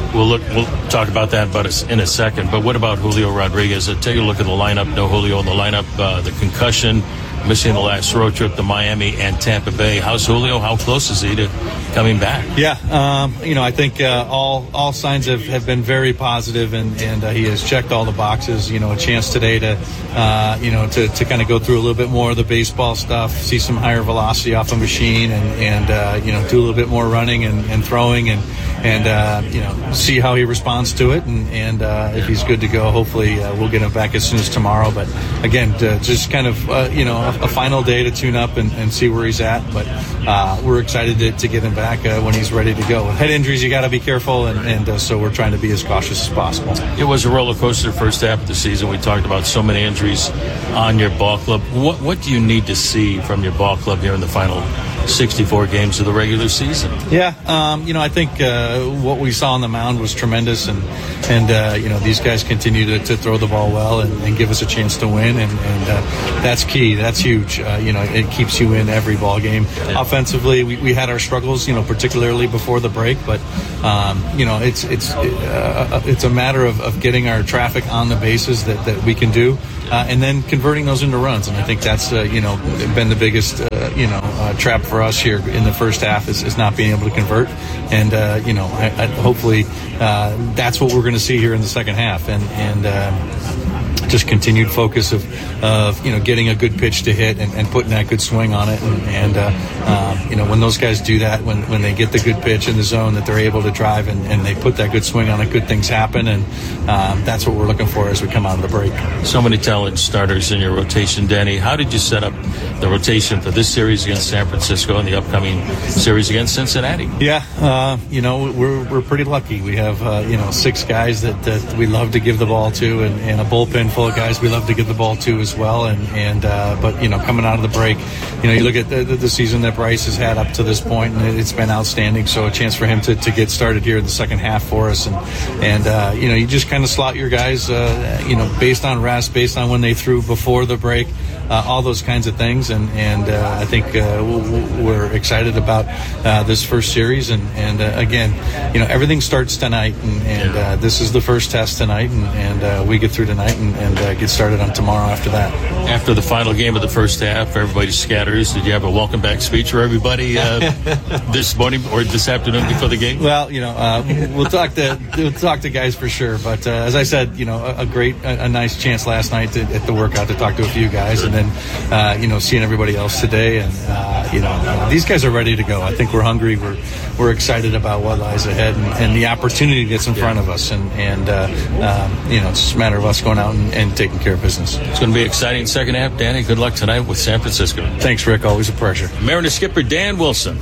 we'll look. We'll talk about that, but it's in a second. But what about Julio Rodriguez? Uh, take a look at the lineup. No Julio in the lineup. Uh, the concussion, missing the last road trip to Miami and Tampa Bay. How's Julio? How close is he to coming back? Yeah, um, you know, I think uh, all all signs have, have been very positive, and and uh, he has checked all the boxes. You know, a chance today to, uh, you know, to, to kind of go through a little bit more of the baseball stuff, see some higher velocity off a machine, and and uh, you know, do a little bit more running and, and throwing, and and uh, you know, see how he responds to it, and and uh, if he's good to go, hopefully uh, we'll get him back as soon as tomorrow. But again, to just kind of uh, you know, a, a final day to tune up and, and see where he's at. But uh, we're excited to, to get him back uh, when he's ready to go. With head injuries, you got to be careful, and, and uh, so we're trying to be as cautious as possible. It was a roller coaster first half of the season. We talked about so many injuries on your ball club. What what do you need to see from your ball club here in the final sixty-four games of the regular season? Yeah, um, you know, I think uh, what we saw on the mound was tremendous, and and uh, you know, these guys continue to, to throw the ball well and, and give us a chance to win, and, and uh, that's key. That's huge. Uh, you know, it keeps you in every ball game. Yeah. Offensively, we, we had our struggles, you know, particularly before the break, but um, you know, it's it's uh, it's a matter of, of getting our traffic on the bases that, that we can do, uh, and then converting those into runs. And I think that's uh, you know, been the biggest uh, you know uh, trap for us here in the first half is, is not being able to convert. And uh, you know, I, I, hopefully uh, that's what we're going to see here in the second half, and and. Uh, just continued focus of, of, you know, getting a good pitch to hit and, and putting that good swing on it. And, and uh, um, you know, when those guys do that, when, when they get the good pitch in the zone that they're able to drive and, and they put that good swing on it, good things happen. And um, that's what we're looking for as we come out of the break. So many talented starters in your rotation, Danny. How did you set up the rotation for this series against San Francisco and the upcoming series against Cincinnati? Yeah, uh, you know, we're we're pretty lucky. We have, uh, you know, six guys that, that we love to give the ball to, and, and a bullpen full of guys we love to give the ball to as well. And and uh, but you know, coming out of the break, you know, you look at the, the season that Bryce has had up to this point, and it's been outstanding. So a chance for him to, to get started here in the second half for us, and and uh, you know, you just kind of slot your guys, uh, you know, based on rest, based on when they threw before the break. Uh, all those kinds of things, and and uh, I think uh, we're excited about uh, this first series, and and uh, again, you know, everything starts tonight, and, and uh, this is the first test tonight, and, and uh, we get through tonight and, and uh, get started on tomorrow after that. After the final game of the first half, everybody scatters. Did you have a welcome back speech for everybody uh, this morning or this afternoon before the game? Well, you know, uh, we'll talk to we'll talk to guys for sure, but uh, as I said, you know, a, a great, a, a nice chance last night to, at the workout to talk to a few guys, and and uh, you know, seeing everybody else today, and uh, you know, uh, these guys are ready to go. I think we're hungry. We're we're excited about what lies ahead, and, and the opportunity that's in yeah. front of us, and and uh, um, you know, it's just a matter of us going out and, and taking care of business. It's going to be exciting second half, Danny. Good luck tonight with San Francisco. Thanks, Rick. Always a pleasure. Mariners skipper Dan Wilson.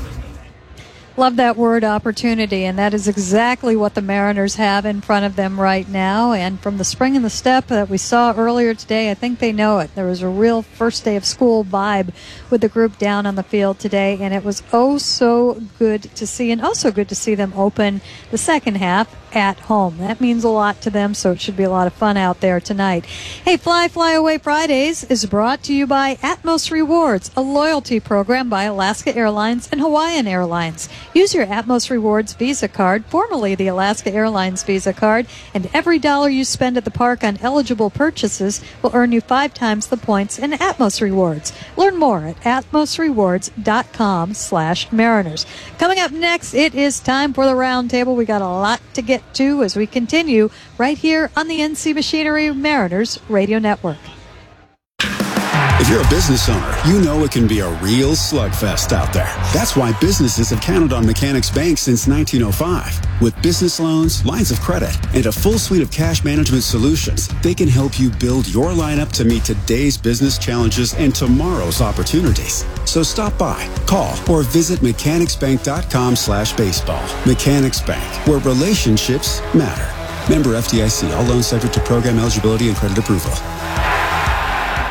Love that word, opportunity, and that is exactly what the Mariners have in front of them right now. And from the spring in the step that we saw earlier today, I think they know it. There was a real first day of school vibe with the group down on the field today, and it was oh so good to see, and also good to see them open the second half at home. That means a lot to them, so it should be a lot of fun out there tonight. Hey, Fly Fly Away Fridays is brought to you by Atmos Rewards, a loyalty program by Alaska Airlines and Hawaiian Airlines. Use your Atmos Rewards Visa card, formerly the Alaska Airlines Visa card, and every dollar you spend at the park on eligible purchases will earn you five times the points in Atmos Rewards. Learn more at atmosrewards.com slash Mariners. Coming up next, it is time for the roundtable. We got a lot to get to as we continue right here on the N C Machinery Mariners Radio Network. If you're a business owner, you know it can be a real slugfest out there. That's why businesses have counted on Mechanics Bank since nineteen oh five. With business loans, lines of credit, and a full suite of cash management solutions, they can help you build your lineup to meet today's business challenges and tomorrow's opportunities. So stop by, call, or visit mechanicsbank.com slash baseball. Mechanics Bank, where relationships matter. Member F D I C. All loans subject to program eligibility and credit approval.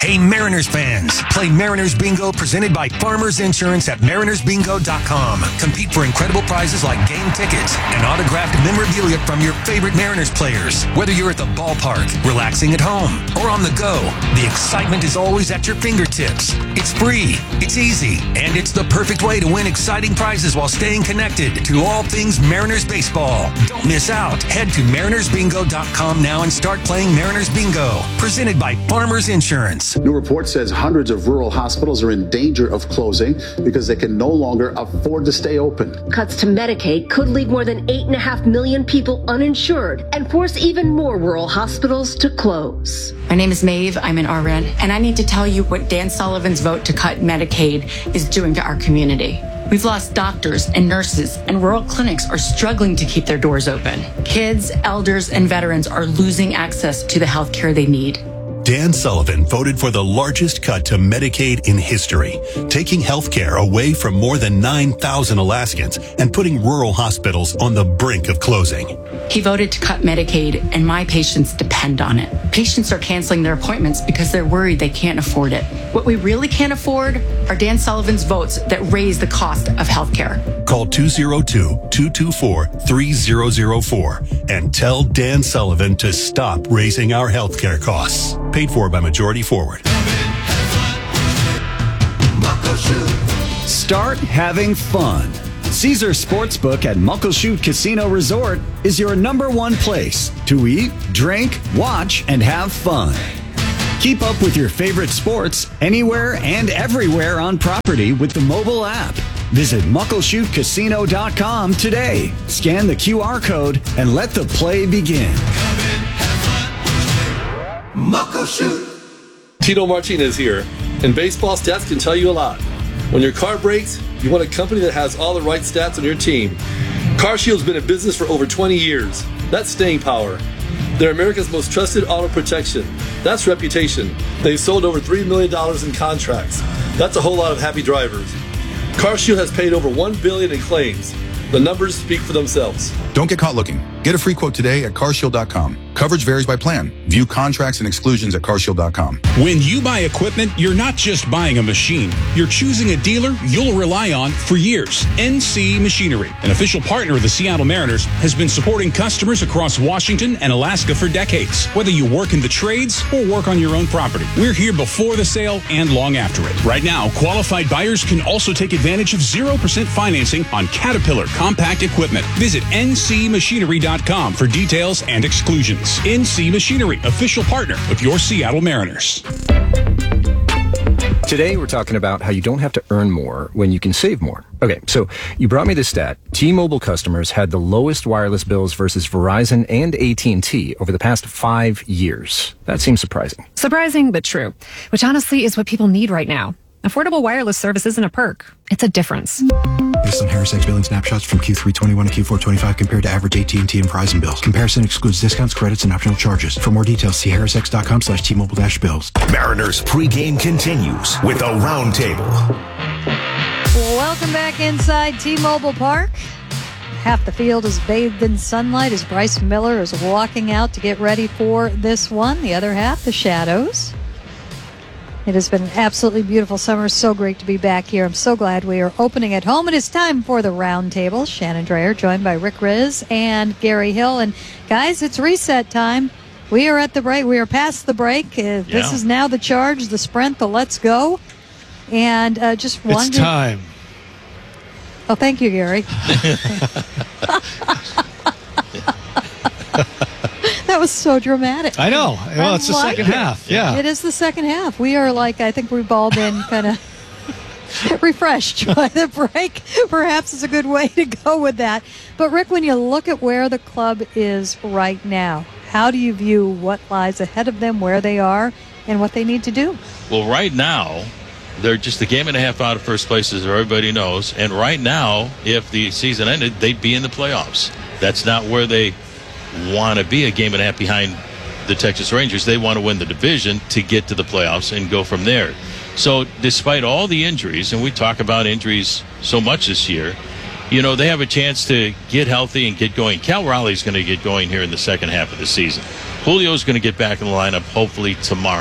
Hey, Mariners fans, play Mariners Bingo presented by Farmers Insurance at mariners bingo dot com. Compete for incredible prizes like game tickets and autographed memorabilia from your favorite Mariners players. Whether you're at the ballpark, relaxing at home, or on the go, the excitement is always at your fingertips. It's free, it's easy, and it's the perfect way to win exciting prizes while staying connected to all things Mariners baseball. Don't miss out. Head to mariners bingo dot com now and start playing Mariners Bingo, presented by Farmers Insurance. New report says hundreds of rural hospitals are in danger of closing because they can no longer afford to stay open. Cuts to Medicaid could leave more than eight and a half million people uninsured and force even more rural hospitals to close. My name is Maeve. I'm an R N, and I need to tell you what Dan Sullivan's vote to cut Medicaid is doing to our community. We've lost doctors and nurses, and rural clinics are struggling to keep their doors open. Kids, elders, and veterans are losing access to the health care they need. Dan Sullivan voted for the largest cut to Medicaid in history, taking health care away from more than nine thousand Alaskans and putting rural hospitals on the brink of closing. He voted to cut Medicaid, and my patients depend on it. Patients are canceling their appointments because they're worried they can't afford it. What we really can't afford are Dan Sullivan's votes that raise the cost of health care. Call two oh two, two two four, three oh oh four and tell Dan Sullivan to stop raising our health care costs. Paid for by Majority Forward. Start having fun. Caesar Sportsbook at Muckleshoot Casino Resort is your number one place to eat, drink, watch, and have fun. Keep up with your favorite sports anywhere and everywhere on property with the mobile app. Visit muckleshoot casino dot com today. Scan the Q R code and let the play begin. Muckleshoot. Tito Martinez here, and baseball stats can tell you a lot. When your car breaks, you want a company that has all the right stats on your team. CarShield's been in business for over twenty years. That's staying power. They're America's most trusted auto protection. That's reputation. They've sold over three million dollars in contracts. That's a whole lot of happy drivers. CarShield has paid over one billion dollars in claims. The numbers speak for themselves. Don't get caught looking. Get a free quote today at car shield dot com. Coverage varies by plan. View contracts and exclusions at car shield dot com. When you buy equipment, you're not just buying a machine. You're choosing a dealer you'll rely on for years. N C Machinery, an official partner of the Seattle Mariners, has been supporting customers across Washington and Alaska for decades. Whether you work in the trades or work on your own property, we're here before the sale and long after it. Right now, qualified buyers can also take advantage of zero percent financing on Caterpillar compact equipment. Visit N C machinery dot com for details and exclusions. N C Machinery, official partner of your Seattle Mariners. Today, we're talking about how you don't have to earn more when you can save more. Okay, so you brought me this stat. T-Mobile customers had the lowest wireless bills versus Verizon and A T and T over the past five years. That seems surprising. Surprising, but true. Which honestly is what people need right now. Affordable wireless service isn't a perk. It's a difference. Here's some Harris X billing snapshots from Q three twenty-one to Q four twenty-five compared to average A T and T and Verizon bills. Comparison excludes discounts, credits, and optional charges. For more details, see harris x dot com slash T Mobile dash bills. Mariners pregame continues with a roundtable. Welcome back inside T-Mobile Park. Half the field is bathed in sunlight as Bryce Miller is walking out to get ready for this one. The other half, the shadows. It has been an absolutely beautiful summer. So great to be back here. I'm so glad we are opening at home. It is time for the round table. Shannon Dreyer joined by Rick Riz and Gary Hill. And guys, it's reset time. We are at the break. We are past the break. Uh, yeah. This is now the charge, the sprint, the let's go. And uh, just one. It's time. Oh, thank you, Gary. That was so dramatic. I know. Well, it's the like second it. half. Yeah. It is the second half. We are like, I think we've all been kind of refreshed by the break. Perhaps is a good way to go with that. But, Rick, when you look at where the club is right now, how do you view what lies ahead of them, where they are, and what they need to do? Well, right now, they're just a game and a half out of first place, as everybody knows. And right now, if the season ended, they'd be in the playoffs. That's not where they want to be, a game and a half behind the Texas Rangers. They want to win the division to get to the playoffs and go from there. So despite all the injuries, and we talk about injuries so much this year, you know, they have a chance to get healthy and get going. Cal Raleigh's going to get going here in the second half of the season. Julio's going to get back in the lineup hopefully tomorrow.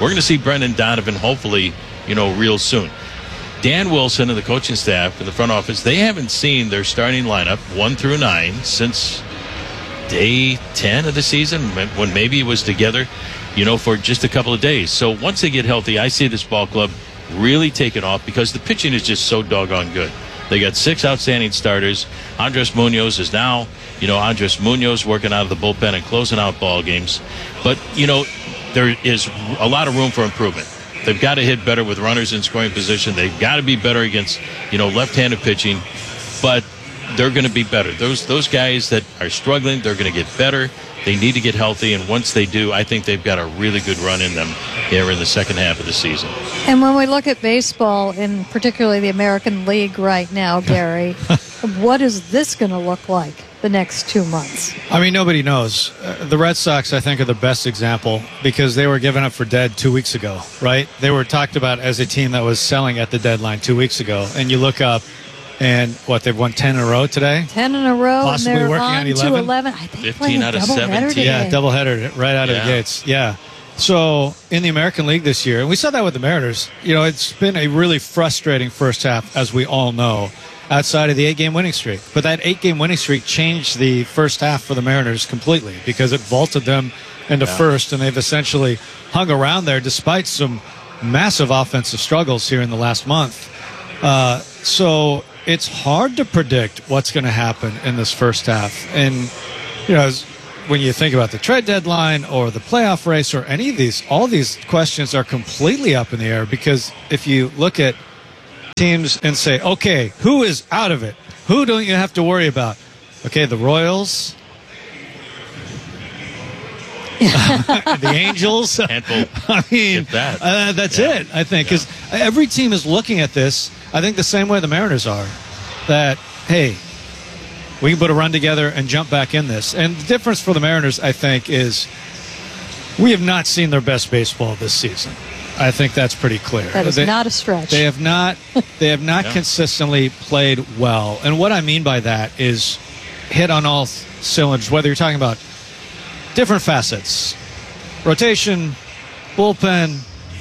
We're going to see Brendan Donovan hopefully, you know, real soon. Dan Wilson and the coaching staff in the front office, they haven't seen their starting lineup one through nine since day ten of the season, when maybe it was together, you know, for just a couple of days. So once they get healthy, I see this ball club really taking off because the pitching is just so doggone good. They got six outstanding starters. Andres Munoz is now, you know, Andres Munoz working out of the bullpen and closing out ball games. But, you know, there is a lot of room for improvement. They've got to hit better with runners in scoring position. They've got to be better against, you know, left-handed pitching. But they're going to be better. Those those guys that are struggling, they're going to get better. They need to get healthy, and once they do, I think they've got a really good run in them here in the second half of the season. And when we look at baseball, and particularly the American League right now, Gary, what is this going to look like the next two months? I mean, nobody knows. Uh, the Red Sox, I think, are the best example because they were given up for dead two weeks ago, right? They were talked about as a team that was selling at the deadline two weeks ago, and you look up, and what, they've won ten in a row today? ten in a row, Possibly and they're working on, on to eleven? eleven. I think fifteen out of seventeen. Yeah, doubleheader right out Yeah. of the gates. Yeah. So in the American League this year, and we saw that with the Mariners, you know, it's been a really frustrating first half, as we all know, outside of the eight-game winning streak. But that eight-game winning streak changed the first half for the Mariners completely because it vaulted them into Yeah. first, and they've essentially hung around there despite some massive offensive struggles here in the last month. Uh, so it's hard to predict what's going to happen in this first half. And, you know, as, when you think about the trade deadline or the playoff race or any of these, all these questions are completely up in the air because if you look at teams and say, okay, who is out of it? Who don't you have to worry about? Okay, the Royals, the Angels. Handful. I mean, that. Uh, that's Yeah. it, I think, because every team is looking at this, I think, the same way the Mariners are, that, hey, we can put a run together and jump back in this. And the difference for the Mariners, I think, is we have not seen their best baseball this season. I think that's pretty clear. That is they, not a stretch. They have not. They have not Yeah. consistently played well. And what I mean by that is hit on all cylinders. Whether you're talking about different facets, rotation, bullpen,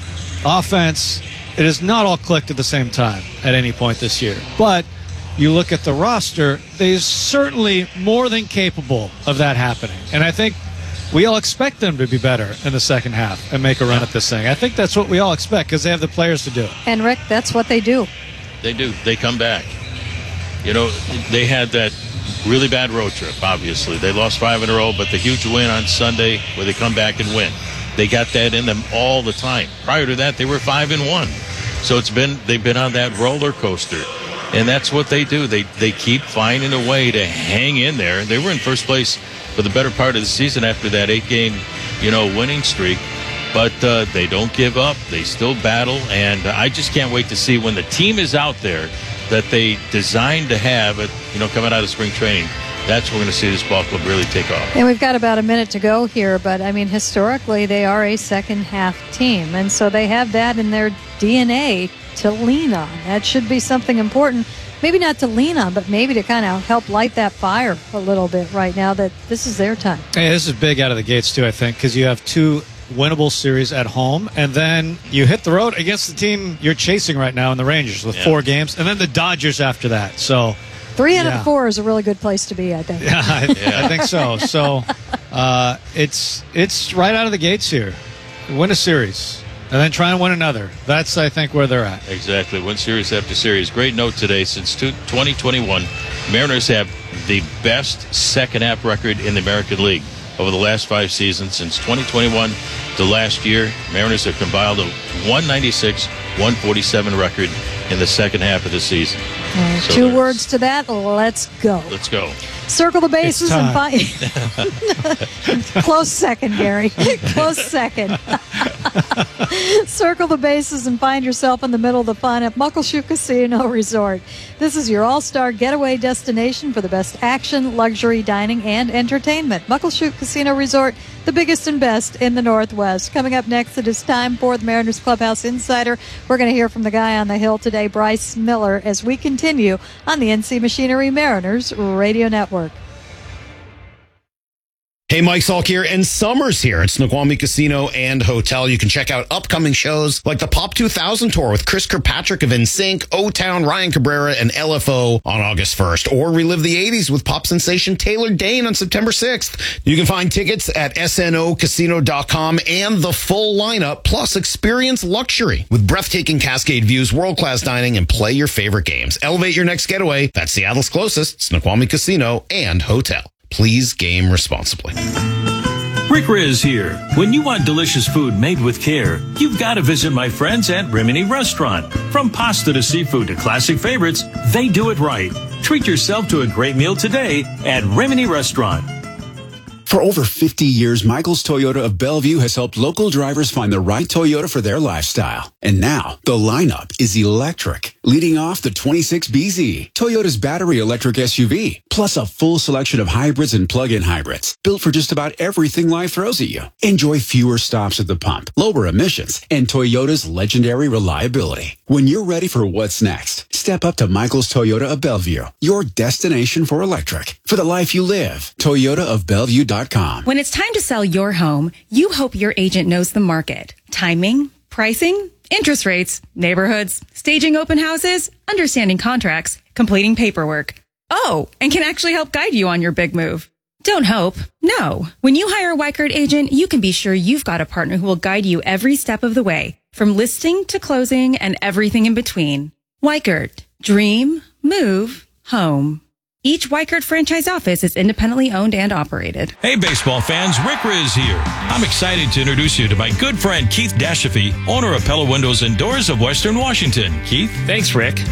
offense, it has not all clicked at the same time at any point this year. But you look at the roster, they're certainly more than capable of that happening. And I think we all expect them to be better in the second half and make a run at this thing. I think that's what we all expect because they have the players to do it. And, Rick, that's what they do. They do. They come back. You know, they had that really bad road trip, obviously. They lost five in a row, but the huge win on Sunday where they come back and win. They got that in them all the time. Prior to that, they were five and one. So it's been they've been on that roller coaster. And that's what they do. They they keep finding a way to hang in there. They were in first place for the better part of the season after that eight-game, you know, winning streak. But uh, they don't give up. They still battle. And I just can't wait to see when the team is out there that they designed to have, it, you know, coming out of spring training. That's when we're going to see this ball club really take off. And we've got about a minute to go here, but, I mean, historically, they are a second-half team. And so they have that in their D N A to lean on. That should be something important. Maybe not to lean on, but maybe to kind of help light that fire a little bit right now that this is their time. Hey, this is big out of the gates, too, I think, because you have two winnable series at home, and then you hit the road against the team you're chasing right now in the Rangers with Yeah. four games, and then the Dodgers after that. So Three out Yeah. of four is a really good place to be, I think. yeah, I, I think so. So uh, it's it's right out of the gates here. Win a series, and then try and win another. That's, I think, where they're at. Exactly. One series after series. Great note today. Since twenty twenty-one, Mariners have the best second half record in the American League over the last five seasons. Since twenty twenty-one to last year, Mariners have compiled a one ninety-six one forty-seven record in the second half of the season. Uh, So two there's- words to that. Let's go. Let's go. Circle the bases It's and time. find. Close second, Gary. Close second. Circle the bases and find yourself in the middle of the fun at Muckleshoot Casino Resort. This is your all-star getaway destination for the best action, luxury, dining, and entertainment. Muckleshoot Casino Resort, the biggest and best in the Northwest. Coming up next, it is time for the Mariners Clubhouse Insider. We're going to hear from the guy on the hill today, Bryce Miller, as we continue on the N C Machinery Mariners Radio Network. Hey, Mike Salk here, and summer's here at Snoqualmie Casino and Hotel. You can check out upcoming shows like the Pop two thousand Tour with Chris Kirkpatrick of N Sync, O-Town, Ryan Cabrera, and L F O on August first, or relive the eighties with pop sensation Taylor Dane on September sixth. You can find tickets at S N O casino dot com and the full lineup, plus experience luxury with breathtaking Cascade views, world-class dining, and play your favorite games. Elevate your next getaway. That's Seattle's closest, Snoqualmie Casino and Hotel. Please game responsibly. Rick Riz here. When you want delicious food made with care, you've got to visit my friends at Rimini Restaurant. From pasta to seafood to classic favorites, they do it right. Treat yourself to a great meal today at Rimini Restaurant. For over fifty years, Michael's Toyota of Bellevue has helped local drivers find the right Toyota for their lifestyle. And now, the lineup is electric. Leading off the twenty-six B Z, Toyota's battery electric S U V, plus a full selection of hybrids and plug-in hybrids, built for just about everything life throws at you. Enjoy fewer stops at the pump, lower emissions, and Toyota's legendary reliability. When you're ready for what's next, step up to Michael's Toyota of Bellevue, your destination for electric. For the life you live, Toyota of Bellevue dot com. When it's time to sell your home, you hope your agent knows the market, timing, pricing, interest rates, neighborhoods, staging open houses, understanding contracts, completing paperwork. Oh, and can actually help guide you on your big move. Don't hope. No. When you hire a Weichert agent, you can be sure you've got a partner who will guide you every step of the way, from listing to closing and everything in between. Weichert. Dream. Move. Home. Each Weichert franchise office is independently owned and operated. Hey, baseball fans, Rick Riz here. I'm excited to introduce you to my good friend Keith Dashafee, owner of Pella Windows and Doors of Western Washington. Keith? Thanks, Rick.